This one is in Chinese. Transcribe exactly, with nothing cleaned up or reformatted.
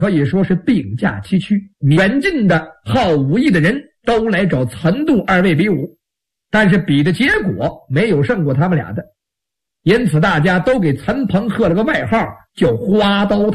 可以说是并驾齐驱，远近的好武艺的人都来找岑度二位比武，但是比的结果没有胜过他们俩的，因此大家都给岑彭贺了个外号，叫花刀